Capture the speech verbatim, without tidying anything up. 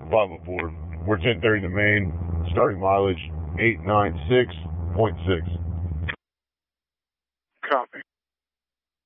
five oh four. We're ten thirty in the main. Starting mileage eight ninety-six point six. Copy.